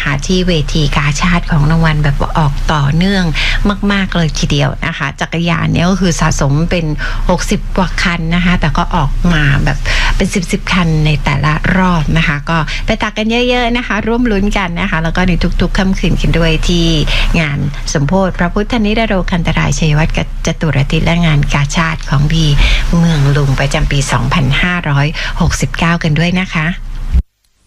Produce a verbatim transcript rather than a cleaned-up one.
นะคะที่เวทีกาชาติของรางวัลแบบออกต่อเนื่องมากๆเลยทีเดียวนะคะจักรยานเนี่ยก็คือสะสมเป็นหกสิบกว่าคันนะคะแต่ก็ออกมาแบบเป็นสิบสิบคันในแต่ละรอบนะคะก็ไปตักกันเยอะๆนะคะร่วมลุ้นกันนะคะแล้วก็ในทุกๆค่ำคืนกันด้วยที่งานสมโภชพระพุทธนิรโรคันตรายชัยวัฒน์จตุรทิศและงานกาชาติของดีเมืองลุงประจำปีสองพันห้าร้อยหกสิบเก้ากันด้วยนะคะ